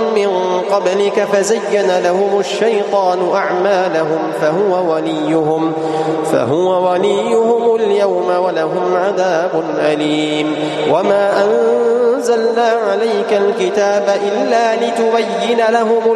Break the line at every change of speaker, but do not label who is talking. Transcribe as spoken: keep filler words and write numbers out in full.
من قبلك فزين لهم الشيطان أعمالهم فهو وليهم, فهو وليهم اليوم ولهم عذاب أليم. وما أنزلنا عليك الكتاب إلا لتبين لهم